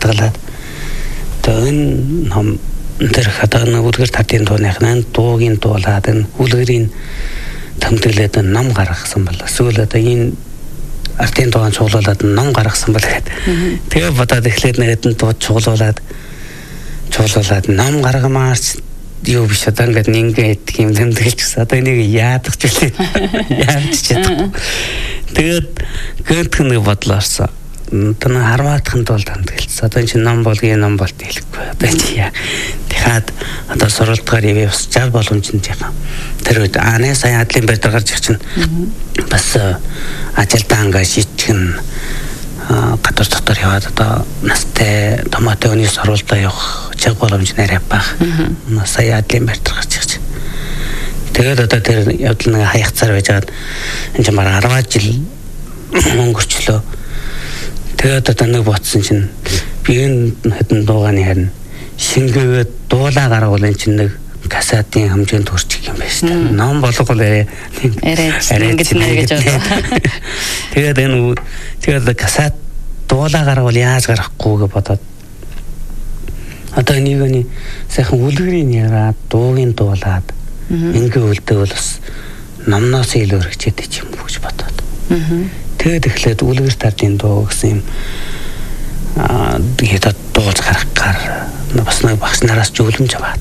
хадгалаад одоо энэ ном тэр хадгална үлгэр татын дууныхнаа дуугийн дуулаад энэ үлгэрийн тэмдэглээд ном гаргасан бол эсвэл одоо энэ артын дууг цуглуулад ном гаргасан бол гэдэг. Тэгээ бодоод эхлээд нэгэд нь дууд цуглуулад ном гаргамаарч юу биш одоо ингээд юм тэмдэглэж одоо энийг яадаг ч үлээ. Яаж чадахгүй. Тэгээд гэнтхэн бодлоорсон. Одоо харваадахын тулд тэмдэглэсэн. Одоо энэ чинь ном болгоё ном болт хэлэхгүй. Одоо чи яа. Тэгэхад одоо сурвалдгаар яваа бас жал боломжтой яхаа. Тэр үед сая адлын байр гарч ирэх чинь бас ажилдаа ингээд шийтгэн гадар дотор яваад одоо настай томоотой өний сурвалдаа явах чиг боломж нэрэ бах. Сая адлын байр гарч ирэх чинь. Тэгээд одоо тэр явдал нэг хаяцаар байжгаад энэ чинь бараг 10 жил өнгөрчлөө. Тэгээд одоо нэг ботсон чинь би энэ хэдэн дуугааны харин шингээгээд дуулаа гаргавал энэ чинь нэг касатын хэмжээнд хүрчих юм байна шүү дээ. Ном болгол арайч ингэж бодлоо. Тэгээд касат дуулаа гаргавал яаж гаргахгүй гэж бодоод одоо энийг сайхан үлгэрийн яраад дуугийн дуулаад ингээ үлдэвэл бас номноос илүү хэрэгжээд ч юм уу гэж бодоод. Тэгээд эхлээд үлгэр татын дуу гэсэн юм тэгээд дуулж гаргахаар бас нэг багш нараас зөвлөмж аваад.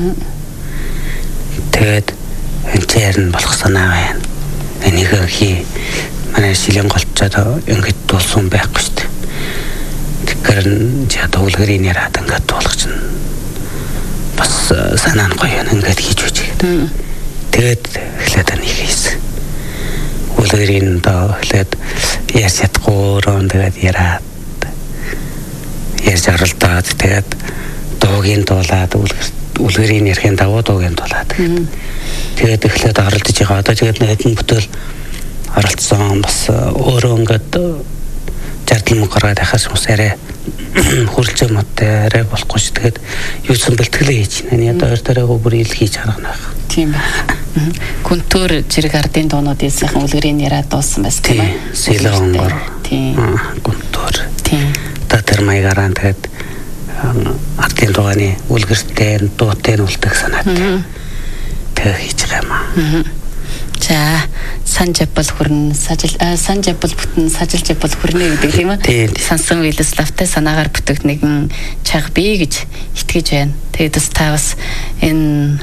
Тэгээд энэ чинь болох санаа байна. Энийг хий манай шилэн голцоод ингэж дуулсан байхгүй шүү дээ. Тэгэхээр чад үлгэрийн яраад ингэж дуулах чинь бас санаа нь гоё ингэж хийж үз гэдэг. Тэгээд эхлээд энийг хийсэн. Үлгэрийн доо эхлээд ярьж чадахгүй руу тэгээд яраад ярьж оролдоод тэгээд дуугийн дуулаад үлгэрийн ярхийн давуу дуугийн дуулаад тэгээд эхлээд оролдож байгаа. Одоо тэгээд хэдэн бүтээл оролцсон бас өөрөө ингээд жардал мөнгө гаргаад яхаас хүмүүс арай хүрлцээ мөттэй арай болохгүй шүү. Тэгээд юусэн бэлтгэлээ хийж байна. Одоо хоёр дараагаа бүр ил хийж харгана. Тийм байна. Күнтөр зэрэг ардын дуунуудын сайхан үлгэрийн яраад дуусан байсан тийм ээ. Сэлонгор. Тийм. Күнтөр. Тийм. Тэр маягаар тэгээд ардын дууны үлгэртэй дуутай үлдэх санаатай. Тэгээ хийж байгаа юм аа. За санжапал хүрнэ санжапал бүтэн сажилжапал хүрнэ гэдэг тийм ээ. Сансан Владиславтай санаагаар бүтэх нэгэн чаг бий гэж итгэж байна. Тэгээд та бас энэ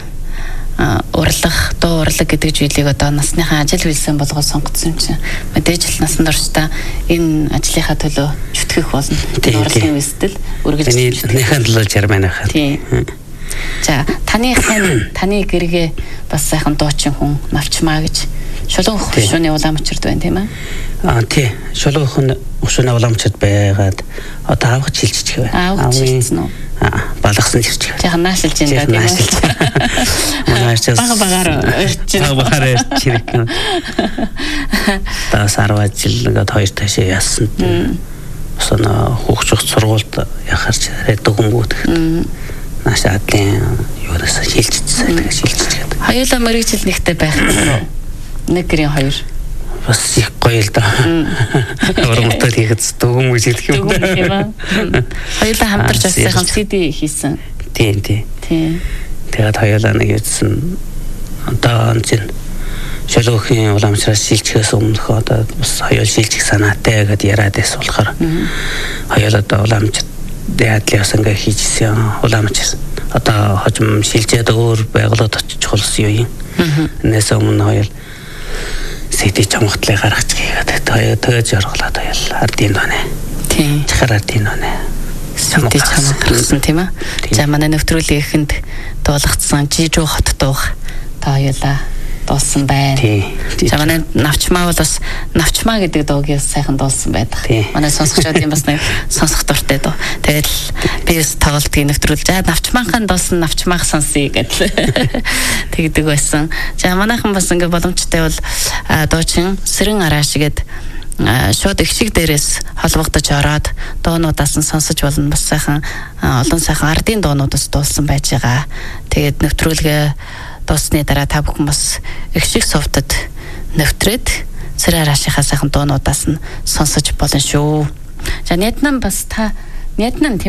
дуу урлаг гэдэг зүйлийг одоо насныхаа ажил үйлсэн болгоод сонгоцсон юм чинь мэдээж л насанд орчтой энэ ажлынхаа төлөө зүтгэх болно. Урлагийн үйлсдэл үргэлж нэхэн төлөө жарман ахаа. Тийм. За таны гэргээ бас сайхан дуучин хүн навчмаа гэж шулуун хушууны уламжчирд байна тийм ээ. Тий. Шулуун хушууны уламжчирд байгаад одоо авах чилжчих байна. Авах чилжсэн үү? Балгасан чирч. Яхан наашилж энэ тийм ээ. Багаар чирэг. Таас 10 жил ингээд хоёр ташаа яасан. Осоо хүүхчх сургуульд яхаарч дэгэнгүүт. Наашаа адлын юунаас шилжчихсэн тэгээ шилжчихээд. Хоёулаа мөрөгжил нэгтэй байх. Нэг гэрийн хоёр. Бас их гоё л да. Өөрөмтөл хийхэд дөгөн үжилэх юм. Хоёулаа хамтарч бас сайхан CD хийсэн. Тийм. Тэгээд хоёулаа нэг ийдсэн одоо энэ шулуухийн уламжраас шилжихээс өмнөх одоо бас хоёул шилжих санаатай гэдээ яриад байсан болохоор хоёулаа одоо уламж яадлаас ингээ хийжсэн уламж одоо хожим шилжээд өөр байгууллагад очиж болсон юм. Энэс өмнө хоёул CD чамхтлыг гаргачих гээд тэгээд жаргалаад хоёул ардын донэ. Тийм. Чахар ардын донэ. CD чамхлсан тийм ээ. За манай нэвтрүүлгийн эхэнд дуулгацсан Жижиг хот дуух та хоёулаа дуулсан байна. За манай навчмаа бол бас навчмаа гэдэг дуугийг сайхан дуулсан байдаг. Манай сонсогчдын бас нэг сонсох дуртай дуу. Тэгээд би бас тоглолтыг нэвтрүүлж навчмаахан дуулсан навчмаах сонсъё гэдэл тэгдэг байсан. За манайхан бас ингээ боломжтой бол дуучин Сэрэн Арааш гээд шууд их шиг дээрээс холбогдож ороод дуунуудаас нь сонсож болно. Бас сайхан олон сайхан ардын дуунуудаас дуулсан байж байгаа. Тэгээд нэвтрүүлгээ дуусны дараа та бүхэн бас их шиг совтод нэвтрээд Сэрэн Араашийнхаа сайхан дуунуудаас нь сонсож болно шүү. За Няднан бас та Няднан